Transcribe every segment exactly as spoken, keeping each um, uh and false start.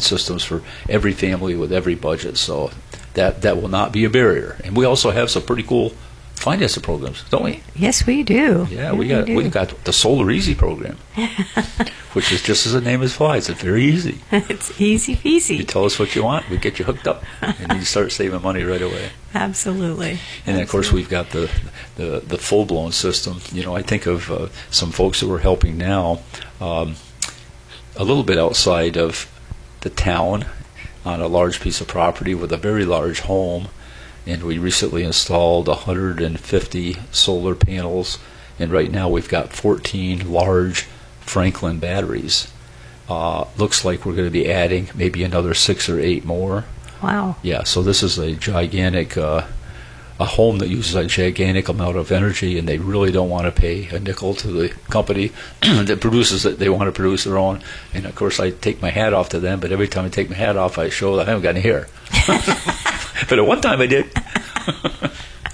systems for every family with every budget. So that that will not be a barrier. And we also have some pretty cool financing programs, don't we? Yes, we do. Yeah, yeah we got we we got the Solar Easy program, which is just as the name implies. It's very easy. It's easy peasy. You tell us what you want, we get you hooked up, and you start saving money right away. Absolutely. And then, of course, we've got the the, the full blown system. You know, I think of uh, some folks that we're helping now, um, a little bit outside of the town, on a large piece of property with a very large home. And we recently installed one hundred fifty solar panels, and right now we've got fourteen large Franklin batteries. Uh, looks like we're going to be adding maybe another six or eight more. Wow. Yeah, so this is a gigantic, uh, a home that uses a gigantic amount of energy, and they really don't want to pay a nickel to the company that produces it. They want to produce their own. And, of course, I take my hat off to them, but every time I take my hat off, I show that I haven't got any hair. But at one time I did. Oh,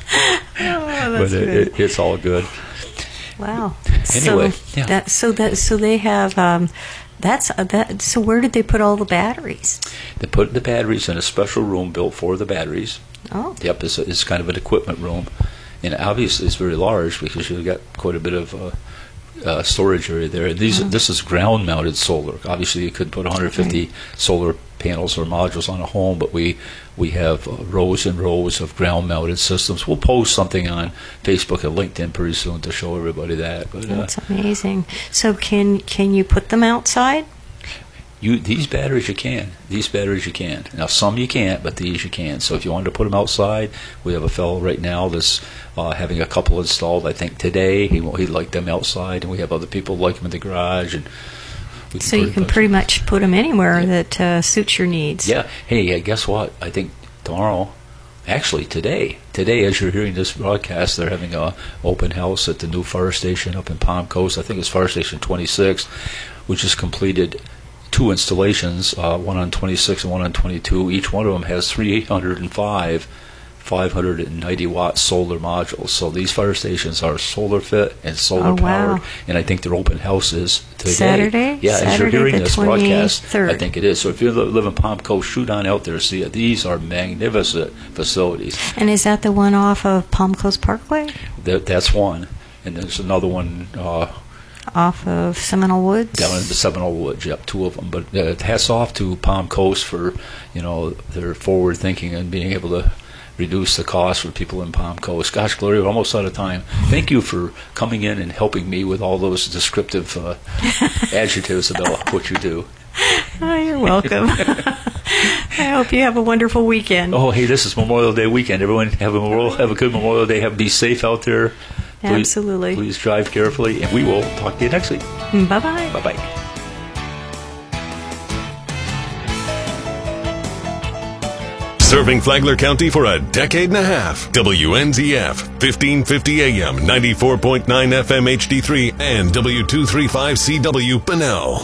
that's but it, good. it, it's all good. Wow. Anyway, so yeah. that so that so they have um, that's uh, that. So where did they put all the batteries? They put the batteries in a special room built for the batteries. Oh. Yep, it's, a, it's kind of an equipment room, and obviously it's very large because you've got quite a bit of uh, uh, storage area there. And these Oh. this is ground-mounted solar. Obviously, you could put one hundred fifty Right. solar panels or modules on a home, but we we have uh, rows and rows of ground-mounted systems. We'll post something on Facebook and LinkedIn pretty soon to show everybody that. But uh, That's amazing. So can can you put them outside? you these batteries you can. These batteries you can. Now some you can't, but these you can. So if you wanted to put them outside, we have a fellow right now that's uh, having a couple installed. I think today he he'd like them outside, and we have other people like them in the garage. And we can So you put can them- pretty much put them anywhere Yeah. that uh, suits your needs. Yeah. Hey, uh, guess what? I think tomorrow, actually today, today as you're hearing this broadcast, they're having a open house at the new fire station up in Palm Coast. I think it's Fire Station twenty-six, which has completed two installations, uh, one on twenty-six and one on twenty-two. Each one of them has three hundred five five hundred ninety watt solar modules. So these fire stations are solar fit and solar Oh, wow. powered, and I think their open house is today. Saturday? Yeah, as you're Saturday hearing the this broadcast, twenty-third. I think it is. So if you li- live in Palm Coast, shoot on out there. See it. These are magnificent facilities. And is that the one off of Palm Coast Parkway? That, that's one, and there's another one uh, Off of Seminole Woods? down in the Seminole Woods. Yep, two of them. But uh, hats off to Palm Coast for, you know, their forward thinking and being able to reduce the cost for people in Palm Coast. Gosh, Gloria, we're almost out of time. Thank you for coming in and helping me with all those descriptive uh, adjectives about what you do. Oh, you're welcome. I hope you have a wonderful weekend. Oh, hey, this is Memorial Day weekend. Everyone have a memorial, have a good Memorial Day. Have be safe out there. Please, Absolutely. Please drive carefully, and we will talk to you next week. Bye-bye. Bye bye. Serving Flagler County for a decade and a half. W N Z F, fifteen fifty A M, ninety-four point nine F M H D three, and W two thirty-five C W Bunnell.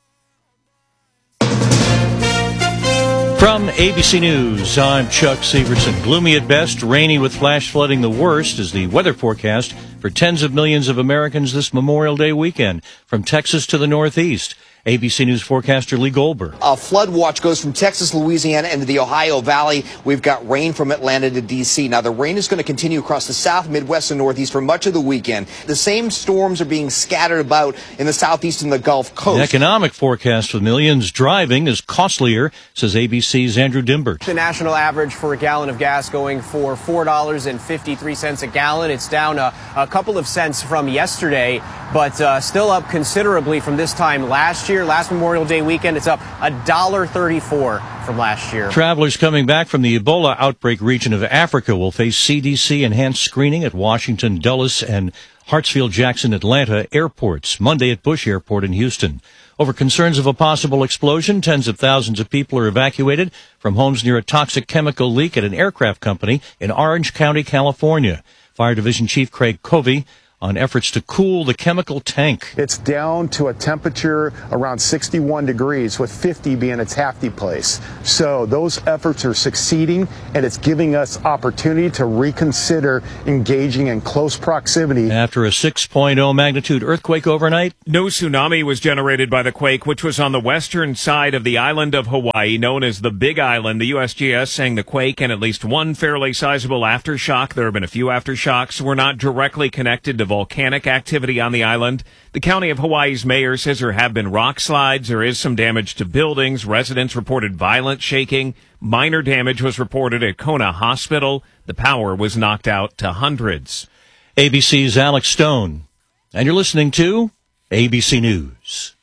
From A B C News, I'm Chuck Severson. Gloomy at best, rainy with flash flooding the worst is the weather forecast for tens of millions of Americans this Memorial Day weekend, from Texas to the Northeast. A B C News forecaster Lee Goldberg. A flood watch goes from Texas, Louisiana, into the Ohio Valley. We've got rain from Atlanta to D C. Now, the rain is going to continue across the South, Midwest, and Northeast for much of the weekend. The same storms are being scattered about in the Southeast and the Gulf Coast. An economic forecast for millions driving is costlier, says A B C's Andrew Dimbert. The national average for a gallon of gas going for four dollars and fifty-three cents a gallon. It's down a, a couple of cents from yesterday, but uh, still up considerably from this time last year. Last Memorial Day weekend, it's up one dollar thirty-four from last year. Travelers coming back from the Ebola outbreak region of Africa will face C D C enhanced screening at Washington, Dulles, and Hartsfield-Jackson, Atlanta airports Monday at Bush Airport in Houston. Over concerns of a possible explosion, tens of thousands of people are evacuated from homes near a toxic chemical leak at an aircraft company in Orange County, California. Fire Division Chief Craig Covey on efforts to cool the chemical tank. It's down to a temperature around sixty-one degrees, with fifty being its halfway place. So those efforts are succeeding, and it's giving us opportunity to reconsider engaging in close proximity. After a six point oh magnitude earthquake overnight, no tsunami was generated by the quake, which was on the western side of the island of Hawaii, known as the Big Island. The U S G S saying the quake and at least one fairly sizable aftershock, there have been a few aftershocks, were not directly connected to volcanic activity on the island. The county of Hawaii's mayor says there have been rock slides. There is some damage to buildings. Residents reported violent shaking. Minor damage was reported at Kona Hospital. The power was knocked out to hundreds. A B C's Alex Stone. And you're listening to A B C News.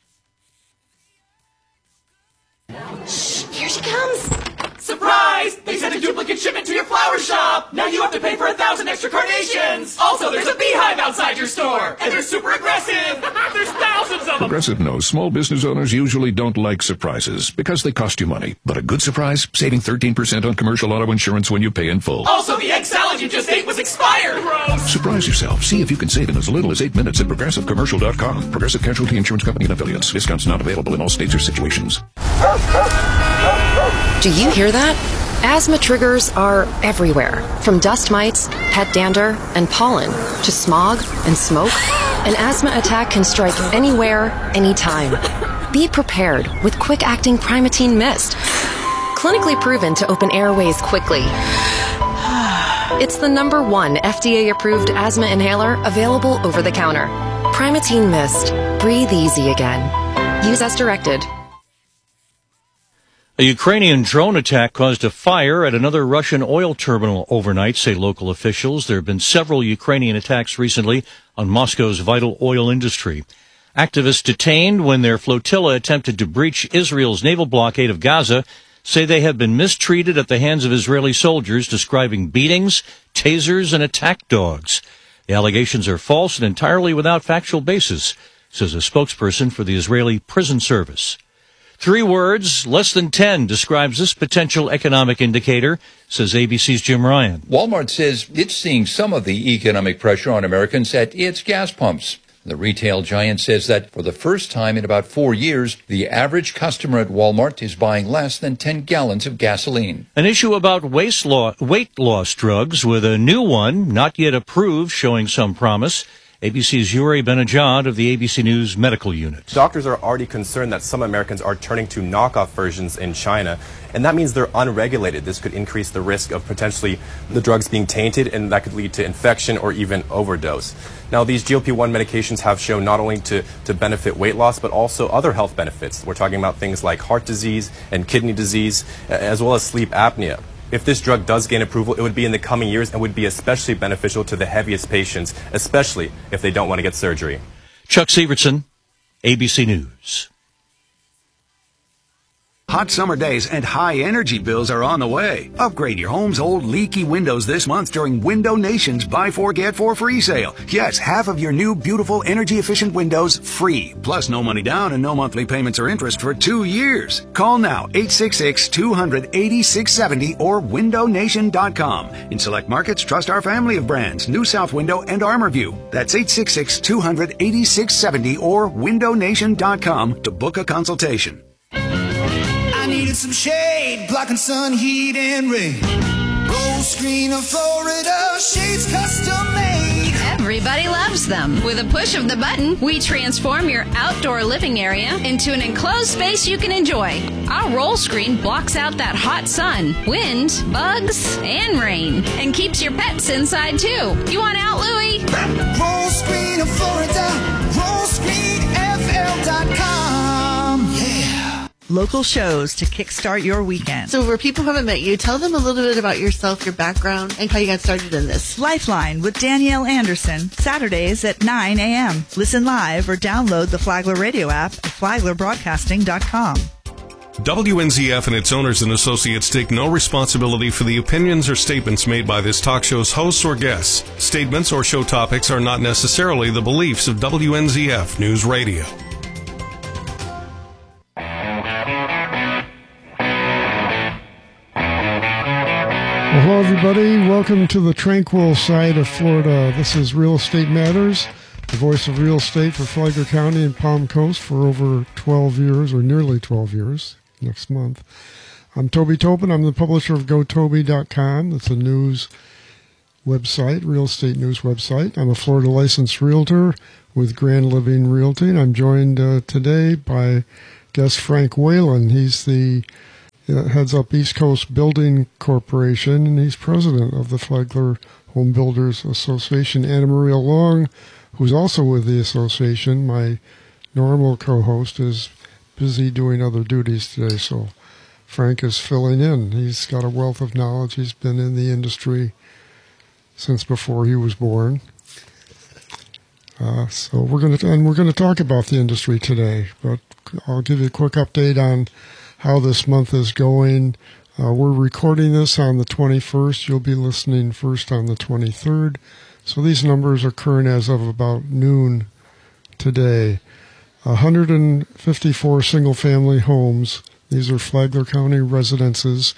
Shh, here she comes. Surprise! They sent a duplicate shipment to your flower shop. Now you have to pay for a thousand extra carnations. Also, there's a beehive outside your store, and they're super aggressive. There's thousands of them. Progressive knows small business owners usually don't like surprises because they cost you money. But a good surprise, saving thirteen percent on commercial auto insurance when you pay in full. Also, the egg salad you just ate was expired. Gross. Surprise yourself. See if you can save in as little as eight minutes at progressive commercial dot com. Progressive Casualty Insurance Company and affiliates. Discounts not available in all states or situations. Do you hear that? Asthma triggers are everywhere, from dust mites, pet dander, and pollen, to smog and smoke. An asthma attack can strike anywhere, anytime. Be prepared with quick-acting Primatene Mist. Clinically proven to open airways quickly. It's the number one F D A-approved asthma inhaler available over the counter. Primatene Mist. Breathe easy again. Use as directed. A Ukrainian drone attack caused a fire at another Russian oil terminal overnight, say local officials. There have been several Ukrainian attacks recently on Moscow's vital oil industry. Activists detained when their flotilla attempted to breach Israel's naval blockade of Gaza say they have been mistreated at the hands of Israeli soldiers, describing beatings, tasers, and attack dogs. The allegations are false and entirely without factual basis, says a spokesperson for the Israeli prison service. Three words, less than ten, describes this potential economic indicator, says A B C's Jim Ryan. Walmart says it's seeing some of the economic pressure on Americans at its gas pumps. The retail giant says that for the first time in about four years, the average customer at Walmart is buying less than ten gallons of gasoline. An issue about waist lo- weight loss drugs, with a new one, not yet approved, showing some promise. A B C's Yuri Benajad of the A B C News Medical Unit. Doctors are already concerned that some Americans are turning to knockoff versions in China, and that means they're unregulated. This could increase the risk of potentially the drugs being tainted, and that could lead to infection or even overdose. Now, these G L P one medications have shown not only to, to benefit weight loss, but also other health benefits. We're talking about things like heart disease and kidney disease, as well as sleep apnea. If this drug does gain approval, it would be in the coming years and would be especially beneficial to the heaviest patients, especially if they don't want to get surgery. Chuck Severson, A B C News. Hot summer days and high energy bills are on the way. Upgrade your home's old leaky windows this month during Window Nation's Buy Four Get Four free sale. Yes, half of your new beautiful energy efficient windows free. Plus no money down and no monthly payments or interest for two years. Call now eight six six, two hundred, eighty-six seventy or window nation dot com. In select markets, trust our family of brands, New South Window and ArmorView. That's eight six six, two hundred, eighty-six seventy or window nation dot com to book a consultation. I needed some shade, blocking sun, heat, and rain. Gold screen of Florida, shades custom made. Everybody loves them. With a push of the button, we transform your outdoor living area into an enclosed space you can enjoy. Our roll screen blocks out that hot sun, wind, bugs, and rain, and keeps your pets inside too. You want out, Louie? Roll screen of Florida, roll screen F L dot com. Yeah. Local shows to kickstart your weekend. So for people who haven't met you, tell them a little bit about yourself, your background, and how you got started in this. Lifeline with Danielle Anderson, Saturdays at nine a.m. Listen live or download the Flagler radio app at flagler broadcasting dot com. W N Z F and its owners and associates take no responsibility for the opinions or statements made by this talk show's hosts or guests. Statements or show topics are not necessarily the beliefs of W N Z F News Radio. Well, hello, everybody. Welcome to the tranquil side of Florida. This is Real Estate Matters, the voice of real estate for Flagler County and Palm Coast for over twelve years, or nearly twelve years, next month. I'm Toby Topin. I'm the publisher of Go Toby dot com. It's a news website, real estate news website. I'm a Florida licensed realtor with Grand Living Realty, and I'm joined uh, today by guest Frank Whalen. He's the uh, heads up East Coast Building Corporation, and he's president of the Flagler Home Builders Association. Anna Maria Long, who's also with the association, my normal co-host, is busy doing other duties today, so Frank is filling in. He's got a wealth of knowledge. He's been in the industry since before he was born. Uh, so we're going to, and we're going to talk about the industry today, but I'll give you a quick update on how this month is going. Uh, we're recording this on the twenty-first. You'll be listening first on the twenty-third. So these numbers are current as of about noon today. one hundred fifty-four single-family homes. These are Flagler County residences,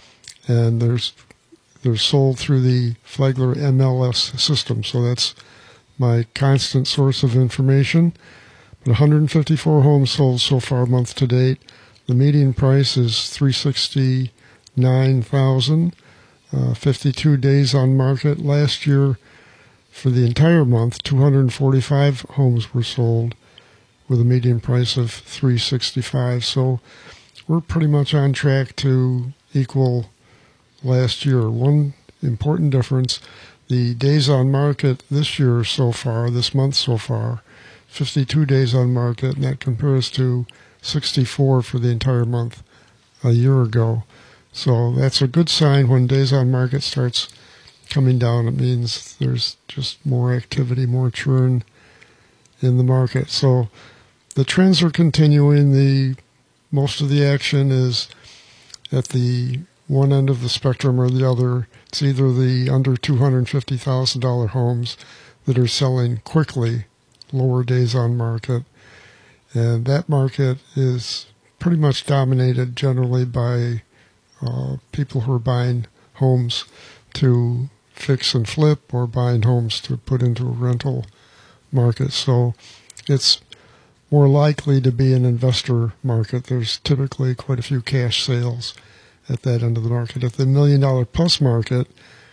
and there's they're sold through the Flagler M L S system. So that's my constant source of information. But one hundred fifty-four homes sold so far month to date. The median price is three hundred sixty-nine thousand dollars, uh, fifty-two days on market. Last year, for the entire month, two hundred forty-five homes were sold with a median price of three hundred sixty-five thousand dollars. So we're pretty much on track to equal last year. One important difference, the days on market this year so far, this month so far, fifty-two days on market, and that compares to sixty-four for the entire month a year ago. So that's a good sign. When days on market starts coming down, it means there's just more activity, more churn in the market. So the trends are continuing. The most of the action is at the one end of the spectrum or the other. It's either the under two hundred fifty thousand dollars homes that are selling quickly, lower days on market, and that market is pretty much dominated generally by uh, people who are buying homes to fix and flip or buying homes to put into a rental market. So it's more likely to be an investor market. There's typically quite a few cash sales at that end of the market. At the million dollar plus market,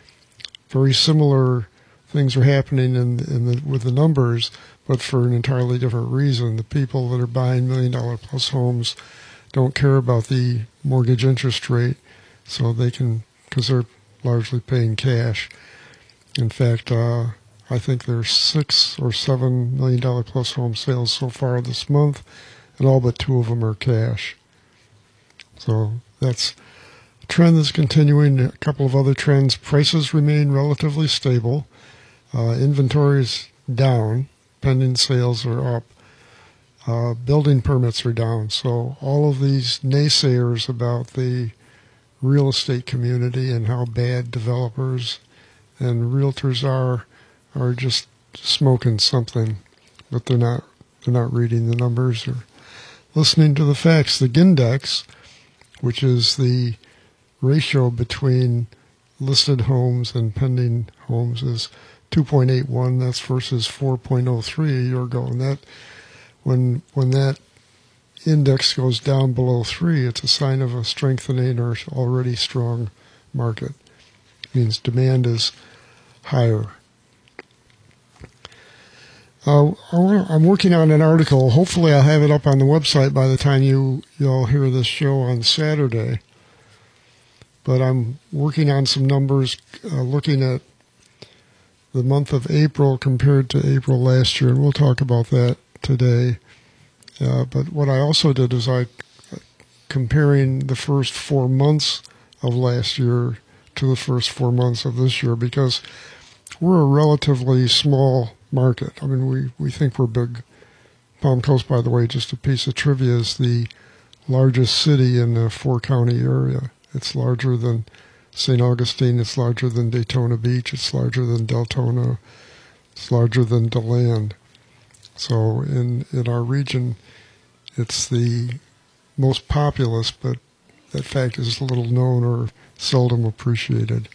very similar things are happening in, in the, with the numbers, but for an entirely different reason. The people that are buying million dollar plus homes don't care about the mortgage interest rate, so they can, because they're largely paying cash. In fact, uh, I think there's six or seven million dollar plus home sales so far this month, and all but two of them are cash. So that's a trend that's continuing. A couple of other trends: prices remain relatively stable, uh, inventory is down, pending sales are up, uh, building permits are down. So all of these naysayers about the real estate community and how bad developers and realtors are are just smoking something, but they're not they're not reading the numbers or listening to the facts. The Gindex, which is the ratio between listed homes and pending homes, is two point eight one. That's versus four point oh three a year ago. And that when when that index goes down below three, it's a sign of a strengthening or already strong market. It means demand is higher. Uh, I'm working on an article. Hopefully I'll have it up on the website by the time you, you'll hear this show on Saturday. But I'm working on some numbers uh, looking at the month of April compared to April last year, and we'll talk about that today. Uh, but what I also did is I, comparing the first four months of last year to the first four months of this year, because we're a relatively small market. I mean, we, we think we're big. Palm Coast, by the way, just a piece of trivia, is the largest city in the four-county area. It's larger than Saint Augustine. It's larger than Daytona Beach. It's larger than Deltona. It's larger than DeLand. So in, in our region, it's the most populous, but that fact is little known or seldom appreciated.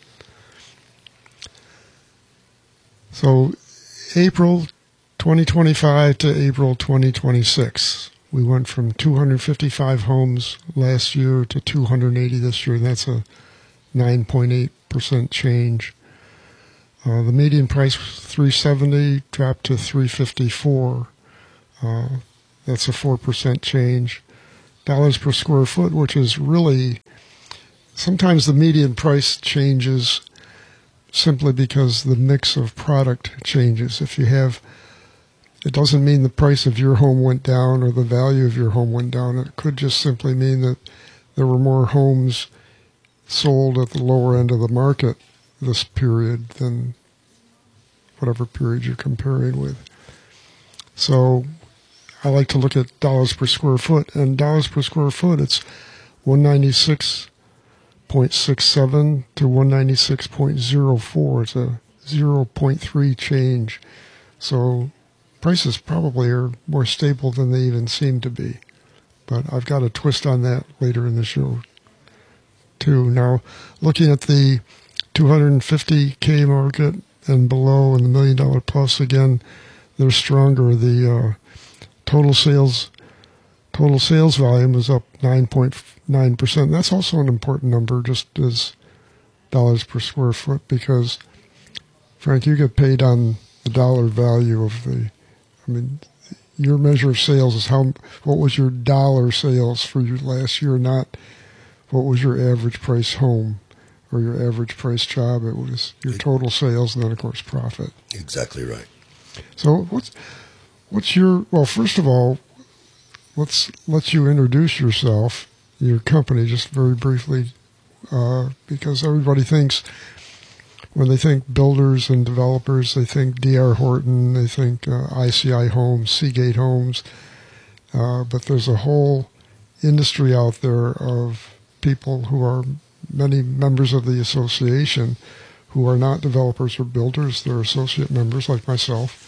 So April twenty twenty-five to April twenty twenty-six. We went from two hundred fifty-five homes last year to two hundred eighty this year, and that's a nine point eight percent change. Uh, the median price was three hundred seventy dollars, dropped to three hundred fifty-four dollars. Uh, that's a four percent change. Dollars per square foot, which is really, sometimes the median price changes simply because the mix of product changes. If you have, it doesn't mean the price of your home went down or the value of your home went down. It could just simply mean that there were more homes sold at the lower end of the market this period than whatever period you're comparing with. So I like to look at dollars per square foot, and dollars per square foot, it's one ninety-six point six seven to one ninety-six point zero four. It's a zero point three change. So prices probably are more stable than they even seem to be. But I've got a twist on that later in the show, too. Now, looking at the two hundred fifty K market and below and the million dollar plus, again, they're stronger. The uh, total sales total sales volume was up nine point nine percent. That's also an important number, just as dollars per square foot, because, Frank, you get paid on the dollar value of the, I mean, your measure of sales is how, what was your dollar sales for your last year, not what was your average price home or your average price job. It was your total sales and then, of course, profit. Exactly right. So what's what's your, well, first of all, let's let you introduce yourself, your company, just very briefly, uh, because everybody thinks, when they think builders and developers, they think D R Horton, they think uh, I C I Homes, Seagate Homes, uh, but there's a whole industry out there of people who are many members of the association who are not developers or builders. They're associate members like myself.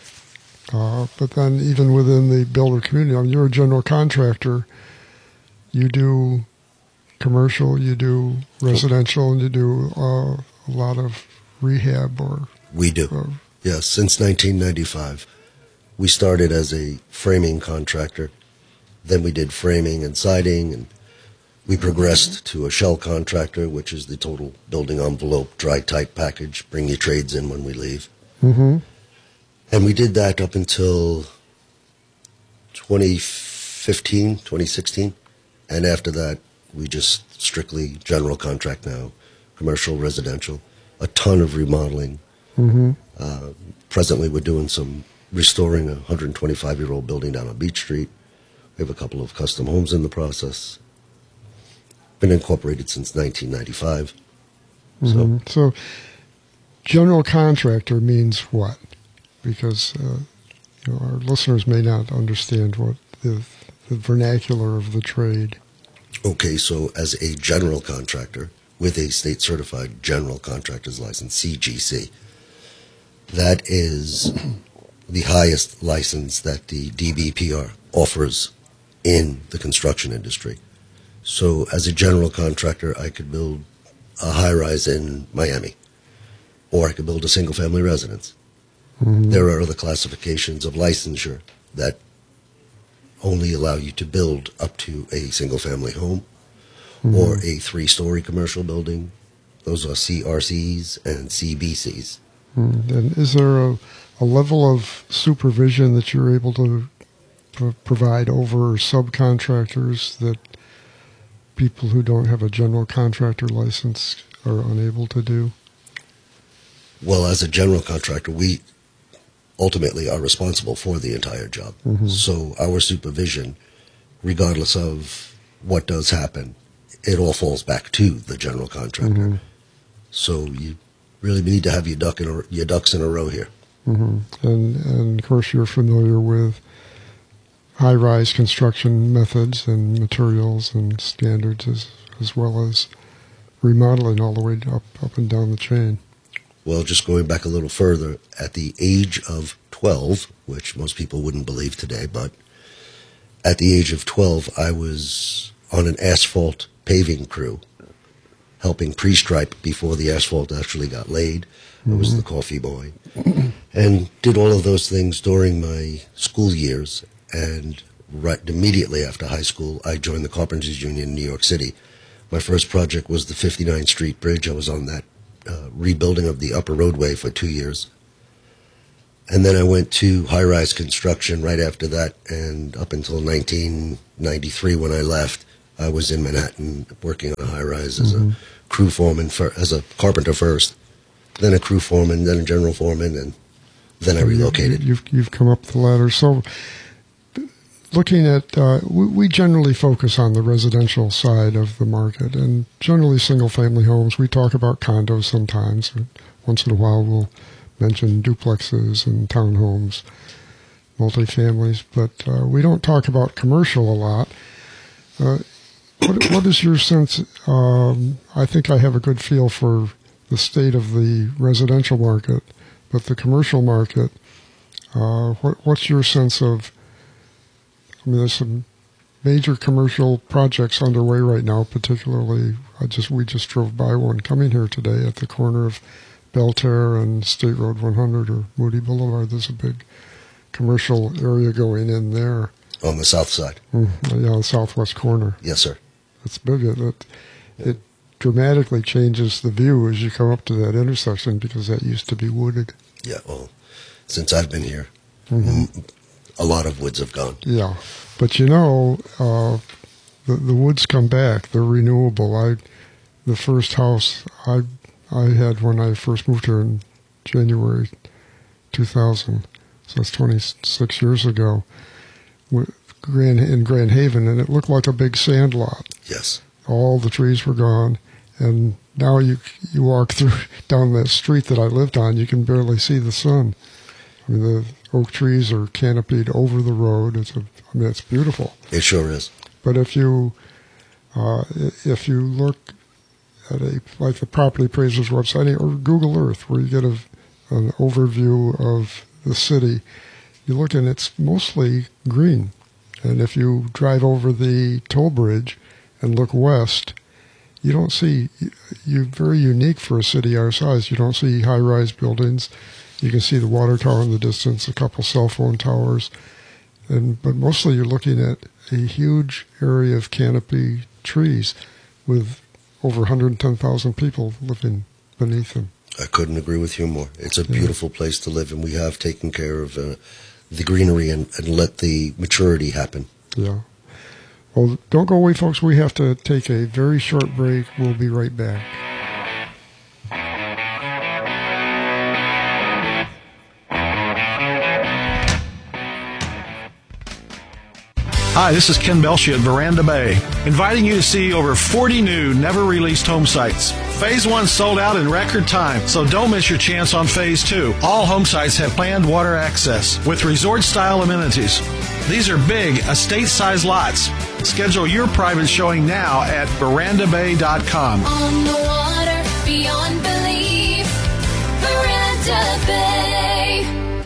Uh, but then even within the builder community, I mean, you're a general contractor. You do commercial, you do residential, and you do uh, a lot of rehab. Or we do. Uh, yes, since nineteen ninety-five. We started as a framing contractor. Then we did framing and siding, and we progressed to a shell contractor, which is the total building envelope, dry type package, bring your trades in when we leave. Mm-hmm. And we did that up until twenty fifteen, twenty sixteen. And after that, we just strictly general contract now, commercial, residential, a ton of remodeling. Mm-hmm. Uh, presently, we're doing some restoring a one hundred twenty-five-year-old building down on Beach Street. We have a couple of custom homes in the process. Been incorporated since nineteen ninety-five. Mm-hmm. So, so general contractor means what? Because uh, you know, our listeners may not understand what the, the vernacular of the trade. Okay, so as a general contractor with a state-certified general contractor's license, C G C, that is the highest license that the D B P R offers in the construction industry. So as a general contractor, I could build a high-rise in Miami, or I could build a single-family residence. Mm-hmm. There are other classifications of licensure that only allow you to build up to a single-family home mm-hmm. or a three-story commercial building. Those are C R Cs and C B Cs. Mm-hmm. And is there a, a level of supervision that you're able to pro- provide over subcontractors that people who don't have a general contractor license are unable to do? Well, as a general contractor, we ultimately are responsible for the entire job. Mm-hmm. So our supervision, regardless of what does happen, it all falls back to the general contractor. Mm-hmm. So you really need to have your duck in a, your ducks in a row here. Mm-hmm. And, and of course, you're familiar with high-rise construction methods and materials and standards, as as well as remodeling all the way up up and down the chain. Well, just going back a little further, at the age of twelve, which most people wouldn't believe today, but at the age of twelve, I was on an asphalt paving crew, helping pre-stripe before the asphalt actually got laid. I was Mhm. the coffee boy, and did all of those things during my school years. And right immediately after high school, I joined the Carpenters Union in New York City. My first project was the fifty-ninth Street Bridge. I was on that uh, rebuilding of the upper roadway for two years. And then I went to high-rise construction right after that, and up until nineteen ninety-three when I left, I was in Manhattan working on a high-rise as Mhm. a crew foreman, for, as a carpenter first, then a crew foreman, then a general foreman, and then I relocated. You've, you've come up the ladder. So looking at, uh, we, we generally focus on the residential side of the market, and generally single-family homes. We talk about condos sometimes. Once in a while we'll mention duplexes and townhomes, multifamilies, but uh, we don't talk about commercial a lot. Uh, what, what is your sense? Um, I think I have a good feel for the state of the residential market, but the commercial market, uh, what, what's your sense of, I mean, there's some major commercial projects underway right now, particularly, I just we just drove by one coming here today at the corner of Belterre and State Road one hundred or Moody Boulevard. There's a big commercial area going in there. On the south side. Mm, yeah, the southwest corner. Yes, sir. It's big. It, it, it dramatically changes the view as you come up to that intersection because that used to be wooded. Yeah, well, since I've been here, Mhm. m- a lot of woods have gone. Yeah, but you know, uh, the the woods come back. They're renewable. I, the first house I I had when I first moved here in January two thousand, so that's twenty-six years ago, with Grand in Grand Haven, and it looked like a big sand lot. Yes. All the trees were gone, and now you you walk through down that street that I lived on, you can barely see the sun. I mean, the oak trees are canopied over the road. It's a, I mean, it's beautiful. It sure is. But if you uh, if you look at a like the Property Appraiser's website or Google Earth, where you get a, an overview of the city, you look and it's mostly green. And if you drive over the toll bridge and look west, you don't see, you're very unique for a city our size. You don't see high-rise buildings. You can see the water tower in the distance, a couple cell phone towers, and but mostly you're looking at a huge area of canopy trees with over one hundred ten thousand people living beneath them. I couldn't agree with you more. It's a beautiful place to live, and we have taken care of uh, the greenery and, and let the maturity happen. Yeah. Well, don't go away, folks. We have to take a very short break. We'll be right back. Hi, this is Ken Belshie at Veranda Bay, inviting you to see over forty new, never-released home sites. Phase one sold out in record time, so don't miss your chance on Phase two. All home sites have planned water access with resort-style amenities. These are big, estate-sized lots. Schedule your private showing now at veranda bay dot com. On the water, beyond belief, Veranda Bay.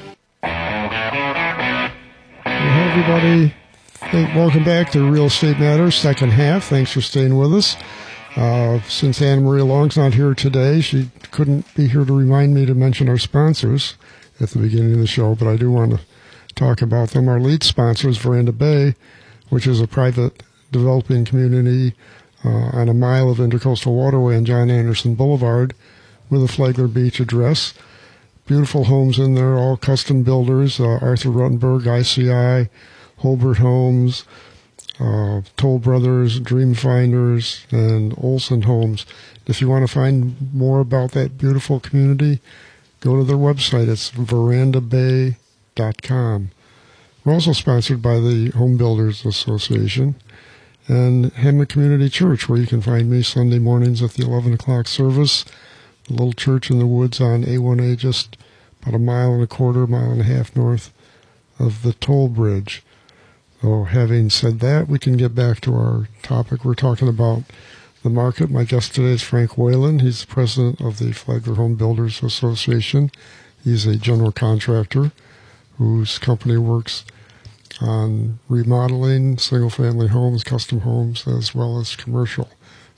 Hey, everybody. Hey, welcome back to Real Estate Matters, second half. Thanks for staying with us. Uh, since Anna Maria Long's not here today, she couldn't be here to remind me to mention our sponsors at the beginning of the show, but I do want to talk about them. Our lead sponsor is Veranda Bay, which is a private developing community uh, on a mile of Intercoastal Waterway on John Anderson Boulevard with a Flagler Beach address. Beautiful homes in there, all custom builders, uh, Arthur Ruttenberg, I C I, Holbert Homes, uh, Toll Brothers, Dream Finders, and Olson Homes. If you want to find more about that beautiful community, go to their website. It's veranda bay dot com. We're also sponsored by the Home Builders Association and Hamlet Community Church, where you can find me Sunday mornings at the eleven o'clock service. A little church in the woods on A one A, just about a mile and a quarter, mile and a half north of the toll bridge. So having said that, we can get back to our topic. We're talking about the market. My guest today is Frank Whalen. He's the president of the Flagler Home Builders Association. He's a general contractor whose company works on remodeling single-family homes, custom homes, as well as commercial.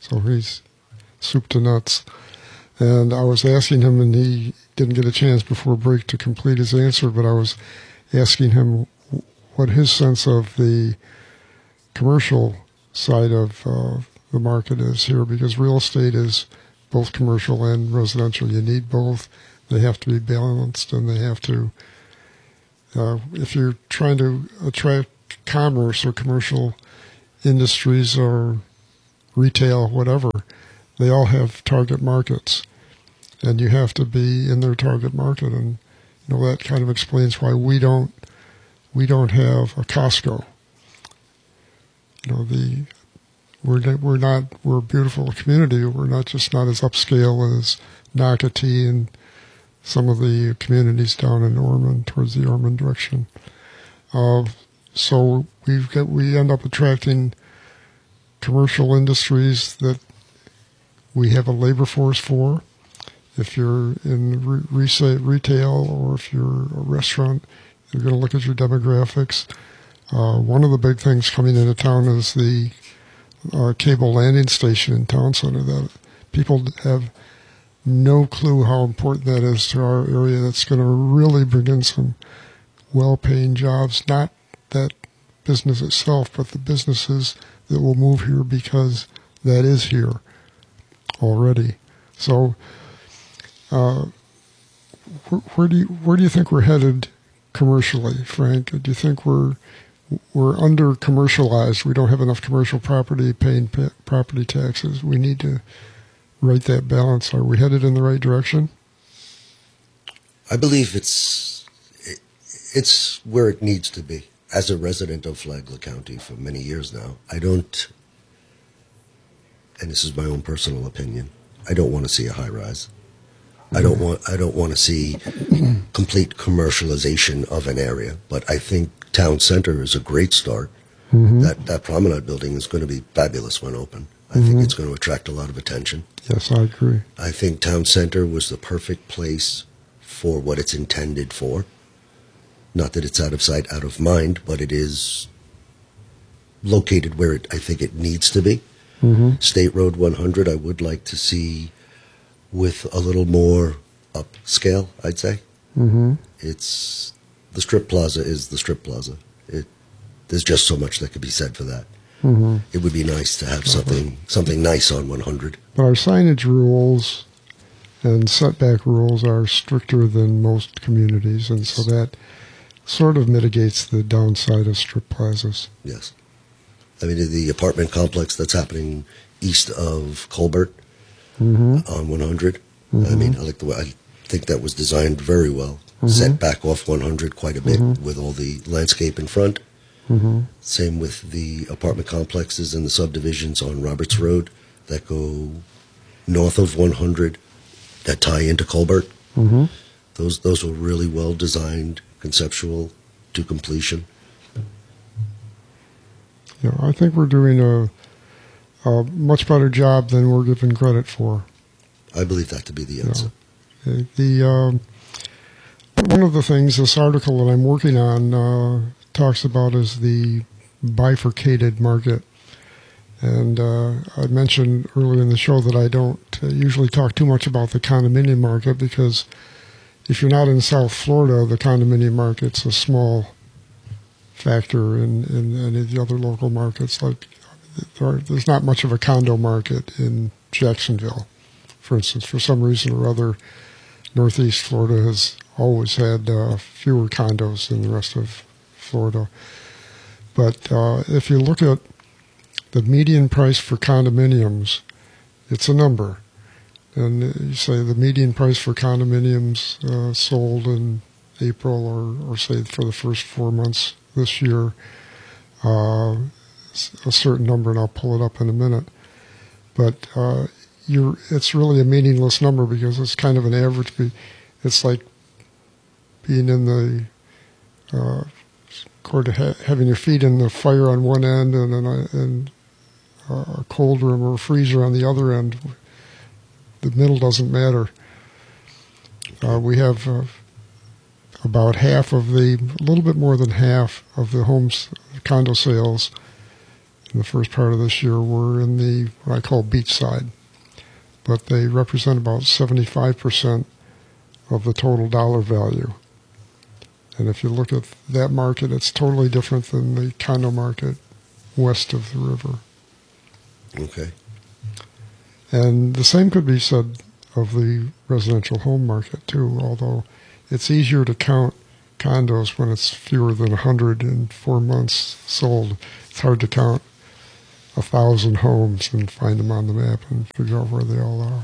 So he's soup to nuts. And I was asking him, and he didn't get a chance before break to complete his answer, but I was asking him what his sense of the commercial side of uh, the market is here, because real estate is both commercial and residential. You need both. They have to be balanced, and they have to, uh, if you're trying to attract commerce or commercial industries or retail, whatever, they all have target markets, and you have to be in their target market. And you know, that kind of explains why we don't we don't have a Costco. You know, the we're we're not we're a beautiful community. We're not just not as upscale as Nocatee and some of the communities down in Ormond, towards the Ormond direction. Uh, so we've got we end up attracting commercial industries that we have a labor force for. If you're in re- resale, retail, or if you're a restaurant, you're going to look at your demographics. Uh, one of the big things coming into town is the uh, cable landing station in Town Center. That people have no clue how important that is to our area. That's going to really bring in some well-paying jobs, not that business itself, but the businesses that will move here because that is here already. So uh, where, where do you where do you think we're headed commercially, Frank? Do you think we're we're under commercialized? We don't have enough commercial property paying pa- property taxes. We need to right that balance. Are we headed in the right direction? I believe it's it, it's where it needs to be. As a resident of Flagler County for many years now, I don't, and this is my own personal opinion, I don't want to see a high rise. I don't want I don't want to see complete commercialization of an area, but I think Town Center is a great start. Mm-hmm. That that promenade building is going to be fabulous when open. I mm-hmm. think it's going to attract a lot of attention. Yes, I agree. I think Town Center was the perfect place for what it's intended for. Not that it's out of sight, out of mind, but it is located where it, I think it needs to be. Mm-hmm. State Road one hundred, I would like to see with a little more upscale, I'd say. Mm-hmm. It's the Strip Plaza is the Strip Plaza. It, there's just so much that could be said for that. Mm-hmm. It would be nice to have something something nice on one hundred. But our signage rules and setback rules are stricter than most communities, and so that sort of mitigates the downside of strip plazas. Yes. I mean, the apartment complex that's happening east of Colbert mm-hmm. on one hundred. Mm-hmm. I mean, I like the way, I think that was designed very well. Mm-hmm. Set back off one hundred quite a bit mm-hmm. with all the landscape in front. Mm-hmm. Same with the apartment complexes and the subdivisions on Roberts Road that go north of one hundred that tie into Colbert. Mm-hmm. Those those were really well designed, conceptual to completion. Yeah, I think we're doing a, a much better job than we're given credit for. I believe that to be the answer. Yeah. The um, one of the things this article that I'm working on uh, talks about is the bifurcated market. And uh, I mentioned earlier in the show that I don't uh, usually talk too much about the condominium market because if you're not in South Florida, the condominium market's a small factor in, in any of the other local markets. Like there are, there's not much of a condo market in Jacksonville, for instance. For some reason or other, Northeast Florida has always had uh, fewer condos than the rest of Florida. But uh, if you look at the median price for condominiums, it's a number. And you say the median price for condominiums uh, sold in April or, or say for the first four months this year, uh, a certain number, and I'll pull it up in a minute. But uh, you're, it's really a meaningless number because it's kind of an average. It's like being in the, uh, having your feet in the fire on one end and, and, and a cold room or a freezer on the other end. The middle doesn't matter. Uh, we have uh, about half of the, a little bit more than half of the homes, condo sales in the first part of this year were in the, what I call beachside. But they represent about seventy-five percent of the total dollar value. And if you look at that market, it's totally different than the condo market west of the river. Okay. And the same could be said of the residential home market, too, although it's easier to count condos when it's fewer than one hundred in four months sold. It's hard to count a thousand homes and find them on the map and figure out where they all are.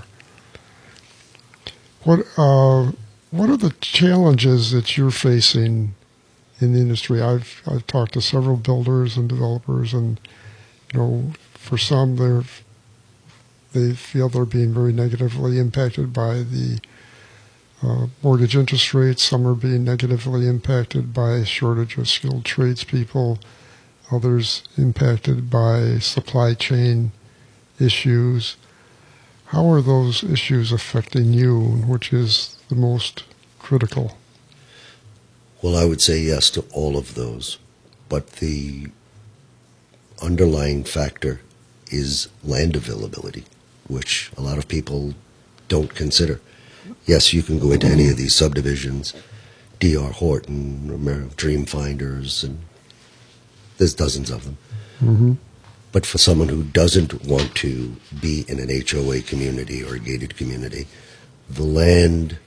What uh, what are the challenges that you're facing in the industry? I've I've talked to several builders and developers, and you know, for some they're they feel they're being very negatively impacted by the uh, mortgage interest rates. Some are being negatively impacted by a shortage of skilled tradespeople. Others impacted by supply chain issues. How are those issues affecting you, which is the most critical? Well, I would say yes to all of those, but the underlying factor is land availability, which a lot of people don't consider. Yes, you can go into any of these subdivisions, D R Horton, Dreamfinders, and there's dozens of them. Mm-hmm. But for someone who doesn't want to be in an H O A community or a gated community, the land,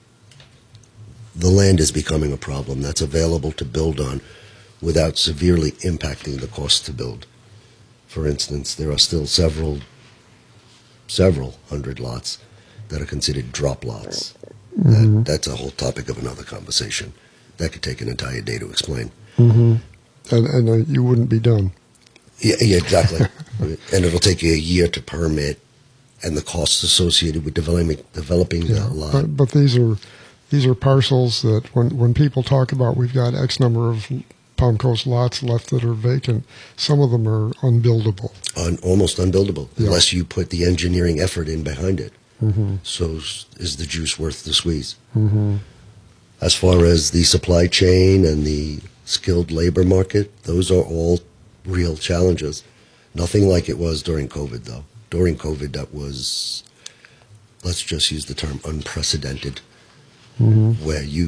the land is becoming a problem that's available to build on without severely impacting the cost to build. For instance, there are still several, several hundred lots that are considered drop lots. Mm-hmm. That, that's a whole topic of another conversation. That could take an entire day to explain. Mm-hmm. And, and uh, you wouldn't be done. Yeah, yeah, exactly. And it'll take you a year to permit, and the costs associated with developing developing Yeah, that lot. but, but these are these are parcels that when when people talk about we've got X number of Palm Coast lots left that are vacant, some of them are unbuildable. Un, almost unbuildable, Yeah. unless you put the engineering effort in behind it. Mm-hmm. So s- is the juice worth the squeeze? Mm-hmm. As far as the supply chain and the skilled labor market, those are all real challenges. Nothing like it was during COVID, though. During COVID, that was, let's just use the term unprecedented, Mm-hmm. where you,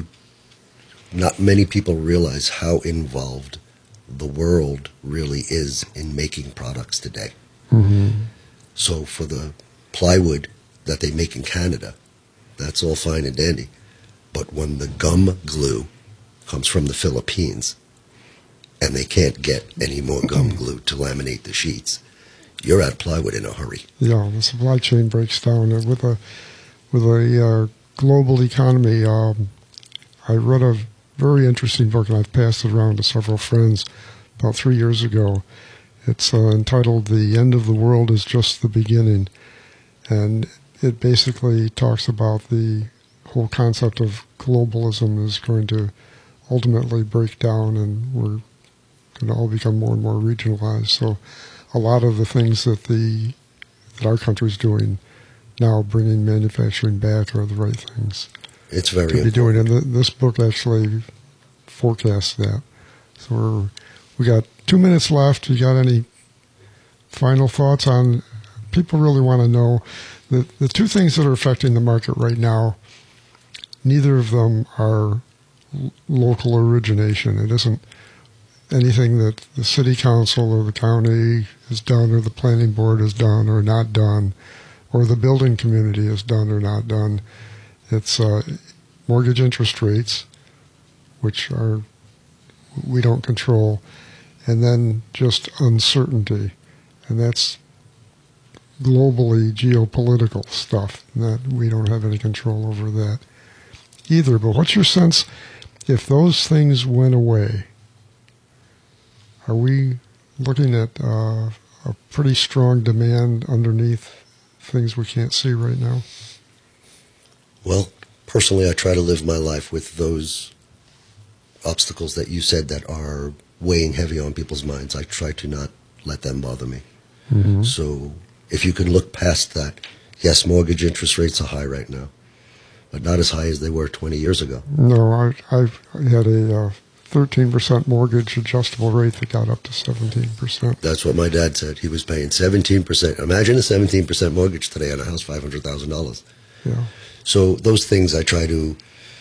not many people realize how involved the world really is in making products today. Mm-hmm. So for the plywood that they make in Canada, that's all fine and dandy. But when the gum glue comes from the Philippines, and they can't get any more gum glue to laminate the sheets, you're out of plywood in a hurry. Yeah, the supply chain breaks down and with a with a uh, global economy. Um, I read a very interesting book, and I've passed it around to several friends about three years ago. It's uh, entitled "The End of the World is Just the Beginning," and it basically talks about the whole concept of globalism is going to ultimately break down, and we're going to all become more and more regionalized. So a lot of the things that the that our country's doing now, bringing manufacturing back, are the right things It's very to be important. doing. And th- this book actually forecasts that. So we're, we got two minutes left. You got any final thoughts on, people really want to know, the, the two things that are affecting the market right now, neither of them are l- local origination. It isn't anything that the city council or the county has done or the planning board has done or not done or the building community has done or not done. It's uh, mortgage interest rates, which are we don't control, and then just uncertainty, and that's globally geopolitical stuff, and that we don't have any control over that either. But what's your sense if those things went away? Are we looking at uh, a pretty strong demand underneath things we can't see right now? Well, personally, I try to live my life with those obstacles that you said that are weighing heavy on people's minds. I try to not let them bother me. Mm-hmm. So if you can look past that, yes, mortgage interest rates are high right now, but not as high as they were twenty years ago. No, I, I've had a uh, thirteen percent mortgage adjustable rate that got up to seventeen percent. That's what my dad said. He was paying seventeen percent. Imagine a seventeen percent mortgage today on a house, five hundred thousand dollars. Yeah. So those things I try to,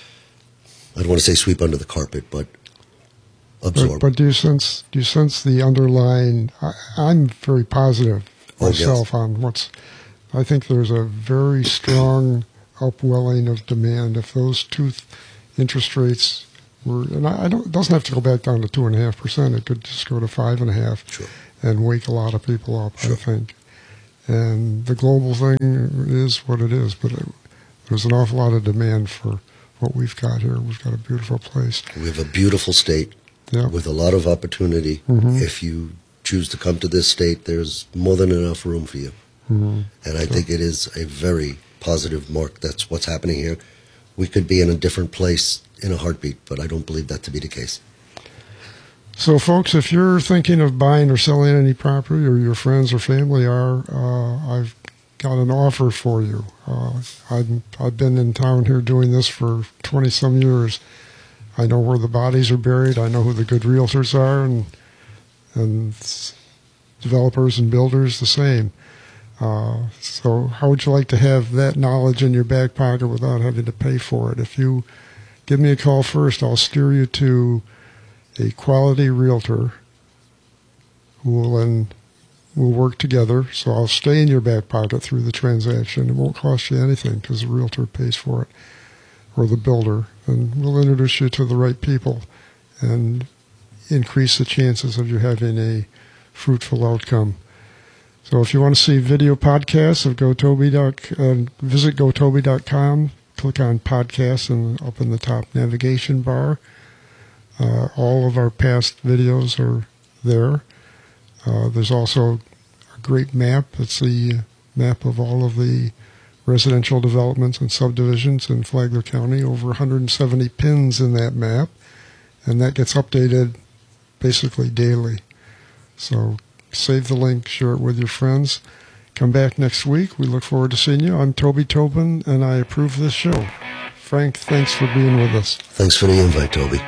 I don't want to say sweep under the carpet, but absorb. But, but do you sense do you sense the underlying? I, I'm very positive Oh, myself yes. on what's. I think there's a very strong upwelling of demand. If those two th- interest rates were, and I, I don't, it doesn't have to go back down to two and a half percent. It could just go to five and a half, sure. and wake a lot of people up. Sure. I think. And the global thing is what it is, but it, there's an awful lot of demand for what we've got here. We've got a beautiful place. We have a beautiful state yeah. with a lot of opportunity. Mm-hmm. If you choose to come to this state, there's more than enough room for you. Mm-hmm. And I think it is a very positive mark. That's what's happening here. We could be in a different place in a heartbeat, but I don't believe that to be the case. So, folks, if you're thinking of buying or selling any property, or your friends or family are, uh, I've got an offer for you. Uh, I've, I've been in town here doing this for twenty-some years. I know where the bodies are buried. I know who the good realtors are, and and developers and builders the same. Uh, so how would you like to have that knowledge in your back pocket without having to pay for it? If you give me a call first, I'll steer you to a quality realtor who will then we'll work together. So I'll stay in your back pocket through the transaction. It won't cost you anything because the realtor pays for it, or the builder. And we'll introduce you to the right people and increase the chances of you having a fruitful outcome. So if you want to see video podcasts of GoToby, uh, visit gotoby dot com, click on podcasts, and up in the top navigation bar, uh, all of our past videos are there. Uh, there's also a great map. It's the map of all of the residential developments and subdivisions in Flagler County, over one hundred seventy pins in that map, and that gets updated basically daily. So save the link, share it with your friends. Come back next week. We look forward to seeing you. I'm Toby Tobin, and I approve this show. Frank, thanks for being with us. Thanks for the invite, Toby.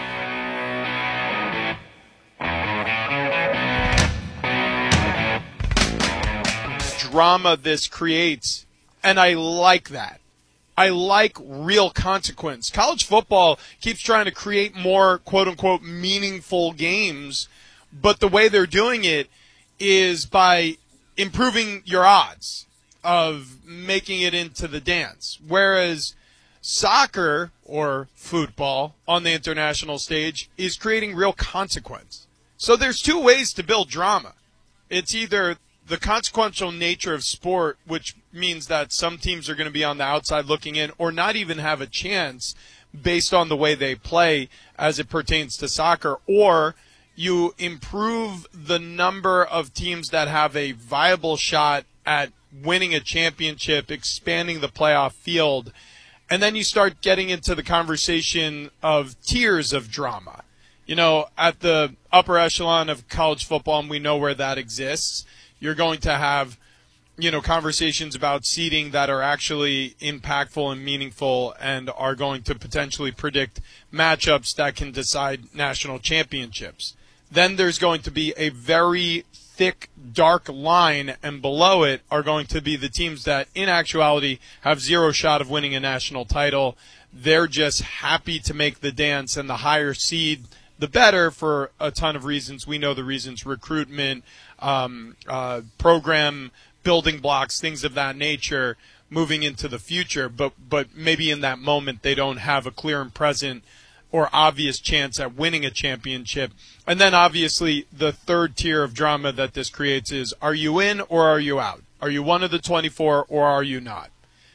Drama this creates, and I like that. I like real consequence. College football keeps trying to create more quote-unquote meaningful games, but the way they're doing it is by improving your odds of making it into the dance. Whereas soccer, or football, on the international stage is creating real consequence. So there's two ways to build drama. It's either the consequential nature of sport, which means that some teams are going to be on the outside looking in or not even have a chance based on the way they play as it pertains to soccer, or you improve the number of teams that have a viable shot at winning a championship, expanding the playoff field, and then you start getting into the conversation of tiers of drama. You know, at the upper echelon of college football, and we know where that exists, you're going to have, you know, conversations about seeding that are actually impactful and meaningful and are going to potentially predict matchups that can decide national championships. Then there's going to be a very thick, dark line, and below it are going to be the teams that, in actuality, have zero shot of winning a national title. They're just happy to make the dance, and the higher seed, the better, for a ton of reasons. We know the reasons: recruitment, um, uh, program building blocks, things of that nature, moving into the future. But but maybe in that moment they don't have a clear and present or obvious chance at winning a championship. And then obviously the third tier of drama that this creates is, are you in or are you out? Are you one of the twenty-four or are you not?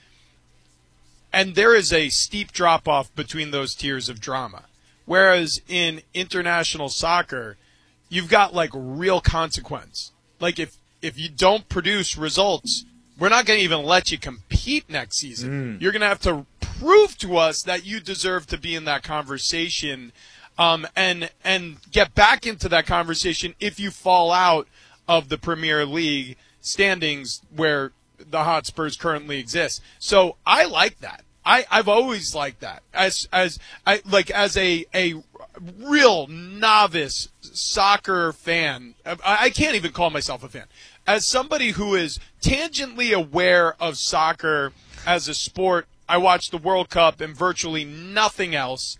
And there is a steep drop-off between those tiers of drama. Whereas in international soccer, you've got like real consequence. Like if, if you don't produce results, we're not going to even let you compete next season. Mm. You're going to have to prove to us that you deserve to be in that conversation, um, and and get back into that conversation if you fall out of the Premier League standings where the Hotspurs currently exist. So I like that. I, I've always liked that as as I like as a a real novice soccer fan, I, I can't even call myself a fan, as somebody who is tangentially aware of soccer as a sport, I watch the World Cup and virtually nothing else.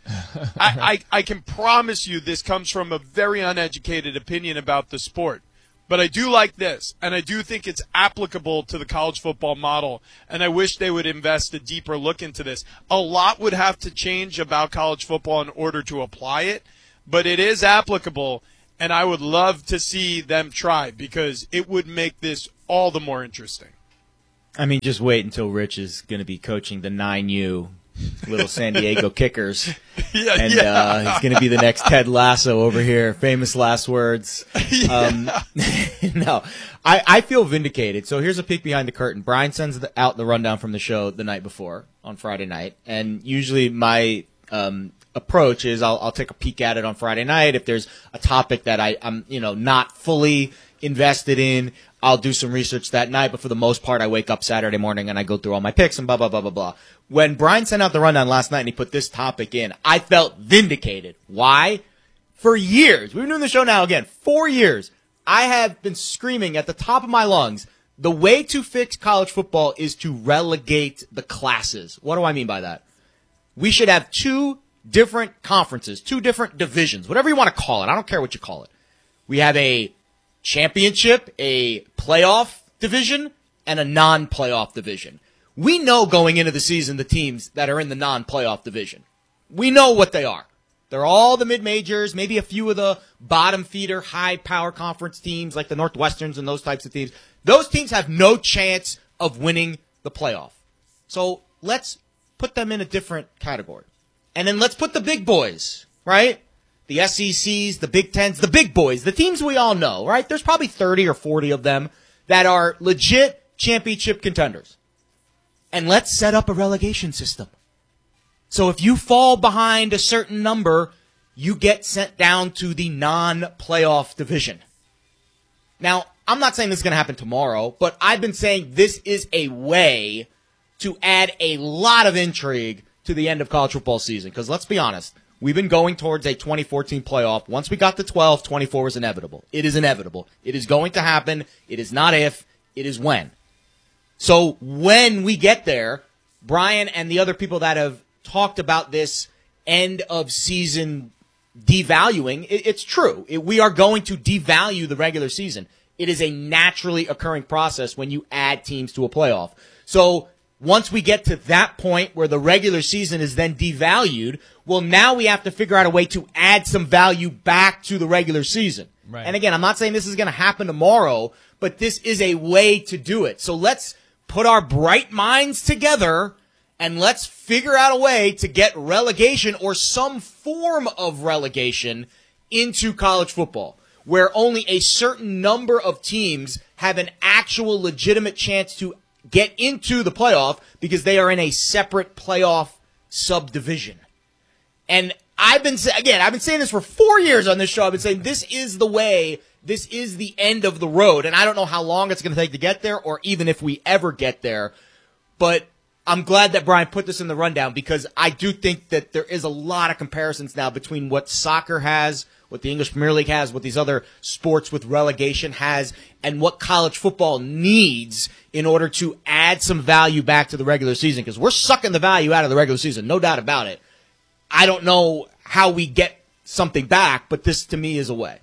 I, I, I can promise you this comes from a very uneducated opinion about the sport. But I do like this, and I do think it's applicable to the college football model, and I wish they would invest a deeper look into this. A lot would have to change about college football in order to apply it, but it is applicable, and I would love to see them try because it would make this all the more interesting. I mean, just wait until Rich is going to be coaching the nine U little San Diego Kickers. Yeah, and yeah. Uh, he's going to be the next Ted Lasso over here. Famous last words. Yeah. Um, no, I, I feel vindicated. So here's a peek behind the curtain. Brian sends the, out the rundown from the show the night before on Friday night. And usually my um, approach is I'll, I'll take a peek at it on Friday night. If there's a topic that I, I'm you know not fully invested in, I'll do some research that night, but for the most part, I wake up Saturday morning and I go through all my picks and blah, blah, blah, blah, blah. When Brian sent out the rundown last night and he put this topic in, I felt vindicated. Why? For years, we've been doing the show now again, four years, I have been screaming at the top of my lungs, the way to fix college football is to relegate the classes. What do I mean by that? We should have two different conferences, two different divisions, whatever you want to call it. I don't care what you call it. We have a championship, a playoff division, and a non-playoff division. We know going into the season the teams that are in the non-playoff division. We know what they are. They're all the mid-majors, maybe a few of the bottom feeder, high-power conference teams like the Northwesterns and those types of teams. Those teams have no chance of winning the playoff. So let's put them in a different category. And then let's put the big boys, right? The S E Cs, the Big Tens, the big boys, the teams we all know, right? There's probably thirty or forty of them that are legit championship contenders. And let's set up a relegation system. So if you fall behind a certain number, you get sent down to the non-playoff division. Now, I'm not saying this is going to happen tomorrow, but I've been saying this is a way to add a lot of intrigue to the end of college football season. Because let's be honest, we've been going towards a twenty fourteen playoff. Once we got to twelve, twenty-four was inevitable. It is inevitable. It is going to happen. It is not if, it is when. So when we get there, Brian and the other people that have talked about this end of season devaluing, it, it's true. It, we are going to devalue the regular season. It is a naturally occurring process when you add teams to a playoff. So once we get to that point where the regular season is then devalued, well, now we have to figure out a way to add some value back to the regular season. Right. And again, I'm not saying this is going to happen tomorrow, but this is a way to do it. So let's put our bright minds together and let's figure out a way to get relegation or some form of relegation into college football, where only a certain number of teams have an actual legitimate chance to get into the playoff because they are in a separate playoff subdivision. And I've been, again, I've been saying this for four years on this show. I've been saying this is the way, this is the end of the road. And I don't know how long it's going to take to get there or even if we ever get there. But I'm glad that Brian put this in the rundown because I do think that there is a lot of comparisons now between what soccer has, what the English Premier League has, what these other sports with relegation has, and what college football needs in order to add some value back to the regular season. Because we're sucking the value out of the regular season, no doubt about it. I don't know how we get something back, but this to me is a way.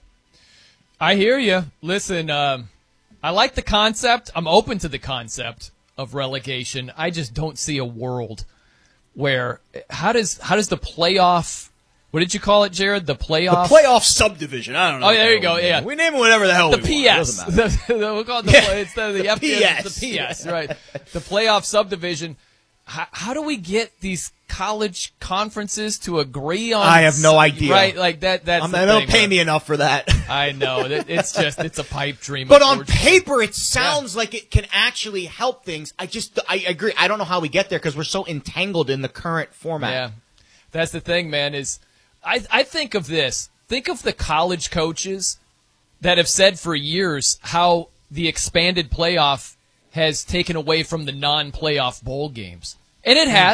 I hear you. Listen, um, I like the concept. I'm open to the concept of relegation. I just don't see a world where how does how does the playoff, what did you call it, Jared? The playoff the playoff subdivision. I don't know. Oh, there you go. Yeah, we name it whatever the hell the we P S. want. It doesn't matter. The, we'll call it the, Yeah. instead of the, The F P S, P S. the P S, right? The playoff subdivision. How, how do we get these college conferences to agree on? I have no idea. Right, like that. That's I'm, the they don't thing, pay man. me enough for that. I know. It, it's just it's a pipe dream. But on unfortunately. paper, it sounds like it can actually help things. I just, I agree. I don't know how we get there because we're so entangled in the current format. Yeah, that's the thing, man. Is I I think of this. Think of the college coaches that have said for years how the expanded playoff has taken away from the non-playoff bowl games. And it has.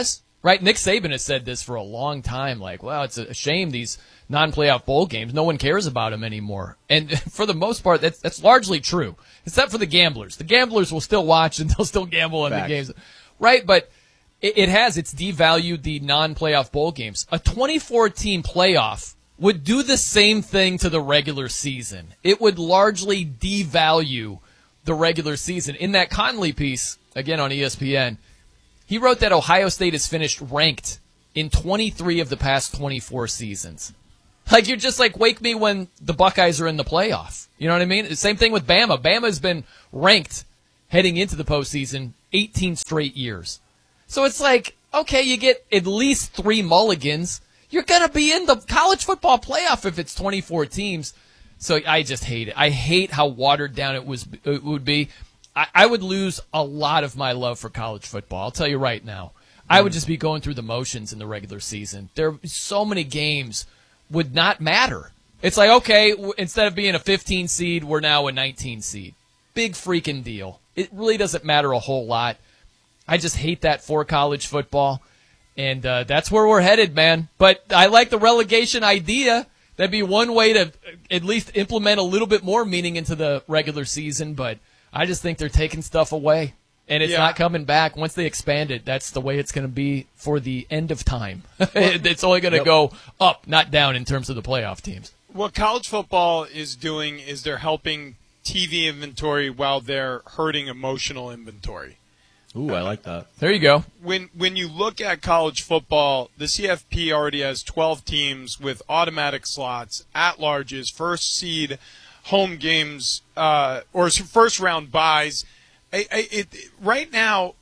right? Nick Saban has said this for a long time, like, well, it's a shame these non-playoff bowl games, no one cares about them anymore. And for the most part, that's, that's largely true, except for the gamblers. The gamblers will still watch and they'll still gamble on Facts. the games, right? But it, it has, it's devalued the non-playoff bowl games. A twenty-four team playoff would do the same thing to the regular season. It would largely devalue the regular season. In that Conley piece, again on E S P N, he wrote that Ohio State has finished ranked in twenty-three of the past twenty-four seasons. Like, you're just like, wake me when the Buckeyes are in the playoff. You know what I mean? The same thing with Bama. Bama's been ranked heading into the postseason eighteen straight years. So it's like, okay, you get at least three mulligans. You're going to be in the college football playoff if it's twenty-four teams. So I just hate it. I hate how watered down it was. It would be. I, I would lose a lot of my love for college football. I'll tell you right now. I would just be going through the motions in the regular season. There are so many games would not matter. It's like, okay, w- instead of being a fifteen seed, we're now a nineteen seed. Big freaking deal. It really doesn't matter a whole lot. I just hate that for college football. And uh, that's where we're headed, man. But I like the relegation idea. That'd be one way to at least implement a little bit more meaning into the regular season. But I just think they're taking stuff away. And it's Yeah. not coming back. Once they expand it, that's the way it's going to be for the end of time. It's only going to Yep. go up, not down in terms of the playoff teams. What college football is doing is they're helping T V inventory while they're hurting emotional inventory. Ooh, I like that. There you go. When when you look at college football, the C F P already has twelve teams with automatic slots, at-larges, first seed, home games, uh, or first round buys. I, I, it, right now,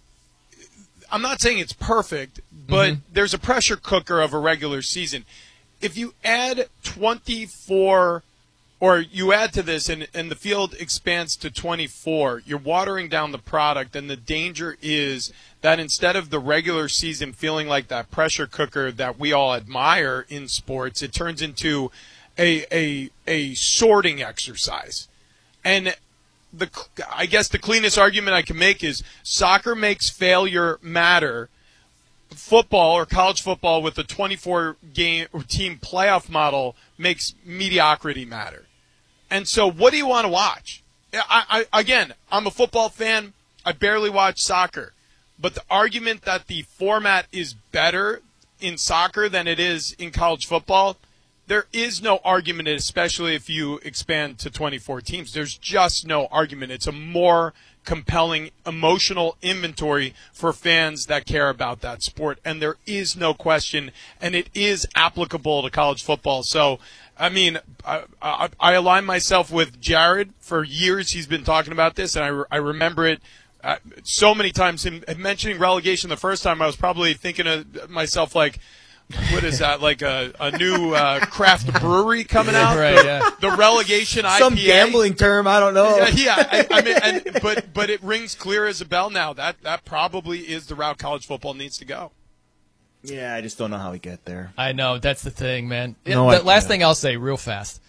I'm not saying it's perfect, but Mm-hmm. there's a pressure cooker of a regular season. If you add twenty-four, or you add to this and, and the field expands to twenty-four, you're watering down the product, and the danger is that instead of the regular season feeling like that pressure cooker that we all admire in sports, it turns into a a, a sorting exercise. And the I guess the cleanest argument I can make is soccer makes failure matter. Football or college football with a twenty-four game team playoff model makes mediocrity matter. And so what do you want to watch? I, I, again, I'm a football fan. I barely watch soccer. But the argument that the format is better in soccer than it is in college football, there is no argument, especially if you expand to twenty-four teams. There's just no argument. It's a more compelling emotional inventory for fans that care about that sport, and there is no question, and it is applicable to college football. So, I mean, I, I, I align myself with Jared. For years he's been talking about this, and I, re- I remember it uh, so many times. Him mentioning relegation the first time, I was probably thinking of myself like, what is that, like a, a new uh, craft brewery coming out? Right, the, yeah. the relegation I P A. Some gambling term, I don't know. Yeah, yeah I, I mean, and, but but it rings clear as a bell now. That that probably is the route college football needs to go. Yeah, I just don't know how we get there. I know, that's the thing, man. No the idea. last thing I'll say real fast,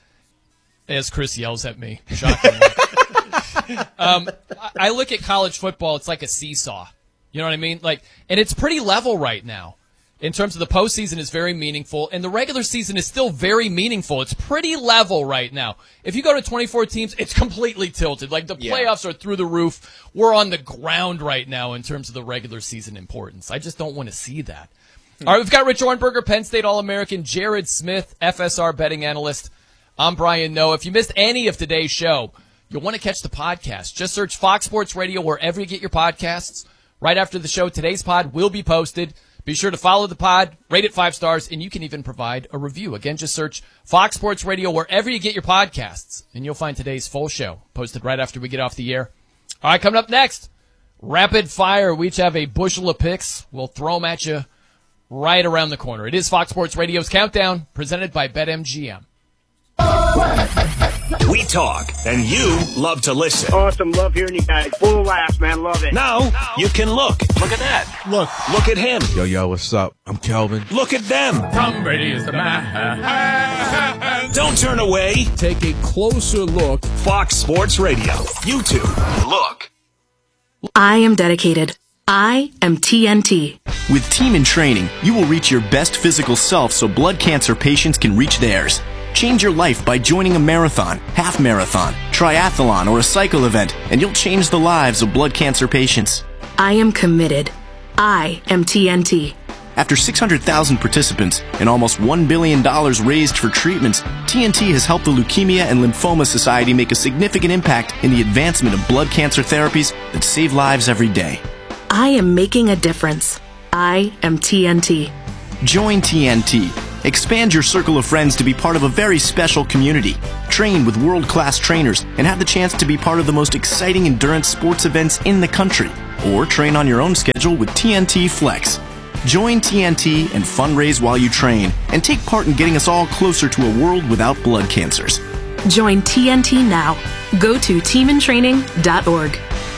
as Chris yells at me, shockingly. um, I- I look at college football, it's like a seesaw. You know what I mean? Like, and it's pretty level right now. In terms of the postseason is very meaningful, and the regular season is still very meaningful. It's pretty level right now. If you go to twenty-four teams, it's completely tilted. Like, the Yeah. playoffs are through the roof. We're on the ground right now in terms of the regular season importance. I just don't want to see that. All right, we've got Rich Ornberger, Penn State All-American, Jared Smith, F S R betting analyst. I'm Brian Noe. If you missed any of today's show, you'll want to catch the podcast. Just search Fox Sports Radio wherever you get your podcasts. Right after the show, today's pod will be posted. Be sure to follow the pod, rate it five stars, and you can even provide a review. Again, just search Fox Sports Radio wherever you get your podcasts, and you'll find today's full show posted right after we get off the air. All right, coming up next, rapid fire. We each have a bushel of picks. We'll throw them at you right around the corner. It is Fox Sports Radio's Countdown, presented by BetMGM. We talk, and you love to listen. Awesome. Love hearing you guys. Full of laughs, man. Love it. Now, you can look. Look at that. Look. Look at him. Yo, yo, what's up? I'm Kelvin. Look at them. Tom Brady is the man. Don't turn away. Take a closer look. Fox Sports Radio. YouTube. Look. I am dedicated. I am T N T. With Team in Training, you will reach your best physical self so blood cancer patients can reach theirs. Change your life by joining a marathon, half marathon, triathlon, or a cycle event, and you'll change the lives of blood cancer patients. I am committed. I am T N T. After six hundred thousand participants and almost one billion dollars raised for treatments, T N T has helped the Leukemia and Lymphoma Society make a significant impact in the advancement of blood cancer therapies that save lives every day. I am making a difference. I am T N T. Join T N T. Expand your circle of friends to be part of a very special community. Train with world-class trainers and have the chance to be part of the most exciting endurance sports events in the country. Or train on your own schedule with T N T Flex. Join T N T and fundraise while you train and take part in getting us all closer to a world without blood cancers. Join T N T now. Go to team in training dot org.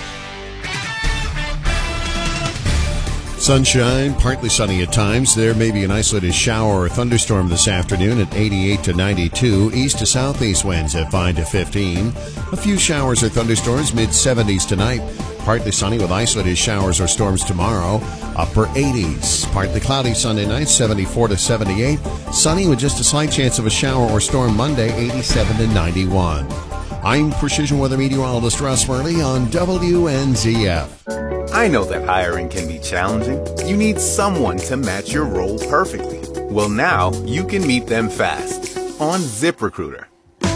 Sunshine, partly sunny at times. There may be an isolated shower or thunderstorm this afternoon at eighty-eight to ninety-two. East to southeast winds at five to fifteen. A few showers or thunderstorms, mid seventies tonight. Partly sunny with isolated showers or storms tomorrow. Upper eighties. Partly cloudy Sunday night, seventy-four to seventy-eight. Sunny with just a slight chance of a shower or storm Monday, eighty-seven to ninety-one. I'm Precision Weather Meteorologist Russ Murley on W N Z F. I know that hiring can be challenging. You need someone to match your role perfectly. Well, now you can meet them fast on ZipRecruiter.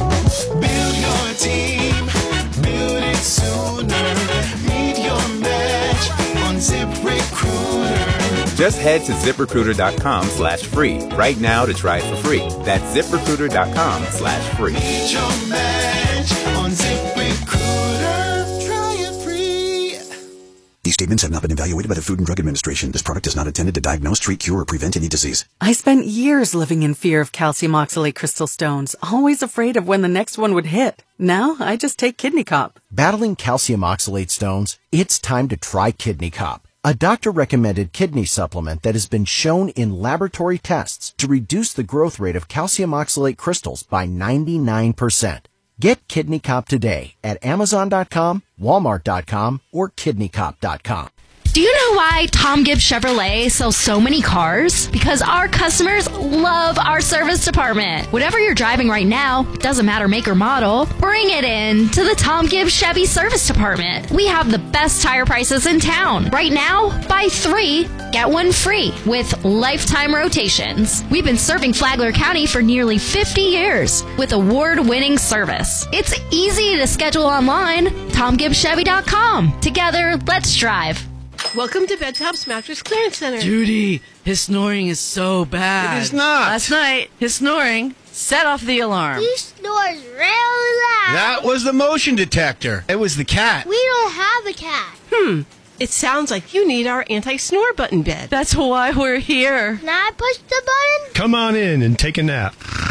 Build your team, build it sooner. Meet your match on ZipRecruiter. Just head to ZipRecruiter.com slash free right now to try it for free. That's ZipRecruiter.com slash free. Meet your match on ZipRecruiter. Try it free. These statements have not been evaluated by the Food and Drug Administration. This product is not intended to diagnose, treat, cure, or prevent any disease. I spent years living in fear of calcium oxalate crystal stones, always afraid of when the next one would hit. Now, I just take Kidney Cop. Battling calcium oxalate stones? It's time to try Kidney Cop, a doctor-recommended kidney supplement that has been shown in laboratory tests to reduce the growth rate of calcium oxalate crystals by ninety-nine percent. Get Kidney Cop today at Amazon dot com, Walmart dot com, or Kidney Cop dot com. Do you know why Tom Gibbs Chevrolet sells so many cars? Because our customers love our service department. Whatever you're driving right now, doesn't matter make or model, bring it in to the Tom Gibbs Chevy Service Department. We have the best tire prices in town. Right now, buy three, get one free with lifetime rotations. We've been serving Flagler County for nearly fifty years with award-winning service. It's easy to schedule online, Tom Gibbs Chevy dot com. Together, let's drive. Welcome to Bedtop's Mattress Clearance Center. Judy, his snoring is so bad. It is not. Last night, his snoring set off the alarm. He snores real loud. That was the motion detector. It was the cat. We don't have a cat. Hmm. It sounds like you need our anti-snore button bed. That's why we're here. Can I push the button? Come on in and take a nap.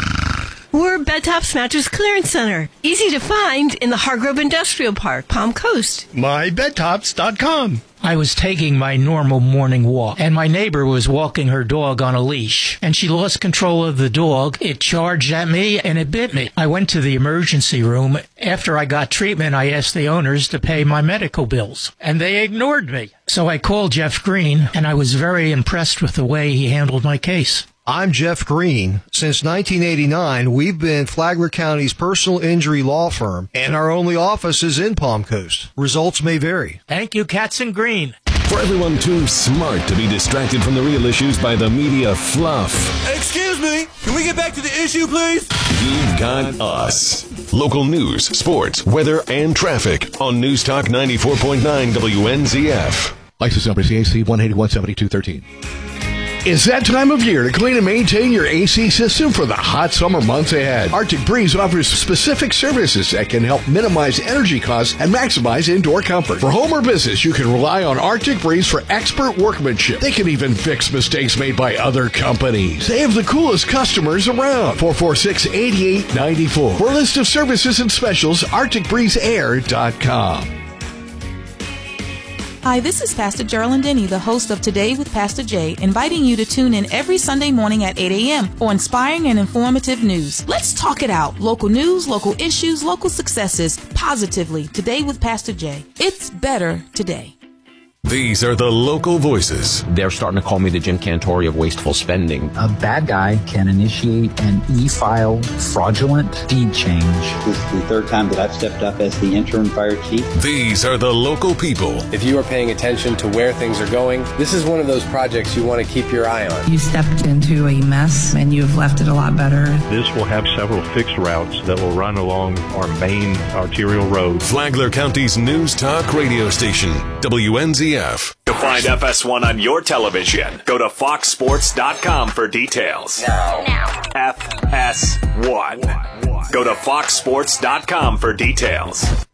We're Bedtop's Mattress Clearance Center. Easy to find in the Hargrove Industrial Park, Palm Coast. my bed tops dot com. I was taking my normal morning walk, and my neighbor was walking her dog on a leash, and she lost control of the dog. It charged at me, and it bit me. I went to the emergency room. After I got treatment, I asked the owners to pay my medical bills, and they ignored me. So I called Jeff Green, and I was very impressed with the way he handled my case. I'm Jeff Green. Since nineteen eighty-nine, we've been Flagler County's personal injury law firm, and our only office is in Palm Coast. Results may vary. Thank you, Katzen Green. For everyone too smart to be distracted from the real issues by the media fluff, Excuse me, can we get back to the issue, please? you've got us. Local news, sports, weather, and traffic on News Talk ninety-four point nine W N Z F. License number C A C one eighty-one seventy-two thirteen. It's that time of year to clean and maintain your A C system for the hot summer months ahead. Arctic Breeze offers specific services that can help minimize energy costs and maximize indoor comfort. For home or business, you can rely on Arctic Breeze for expert workmanship. They can even fix mistakes made by other companies. They have the coolest customers around. four four six, eight eight nine four. For a list of services and specials, arctic breeze air dot com. Hi, this is Pastor Geraldine Denny, the host of Today with Pastor Jay, inviting you to tune in every Sunday morning at eight a.m. for inspiring and informative news. Let's talk it out. Local news, local issues, local successes, positively. Today with Pastor Jay. It's better today. These are the local voices. They're starting to call me the Jim Cantori of wasteful spending. A bad guy can initiate an e-file fraudulent deed change. This is the third time that I've stepped up as the interim fire chief. These are the local people. If you are paying attention to where things are going, this is one of those projects you want to keep your eye on. You stepped into a mess and you've left it a lot better. This will have several fixed routes that will run along our main arterial road. Flagler County's News Talk radio station, W N Z F. To find F S one on your television, go to fox sports dot com for details. Now. Now. F S one. Go to fox sports dot com for details.